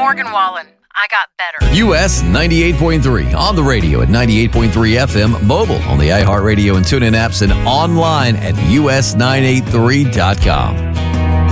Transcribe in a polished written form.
Morgan Wallen. I got better. US 98.3 on the radio at 98.3 FM, mobile on the iHeartRadio and TuneIn apps, and online at us983.com.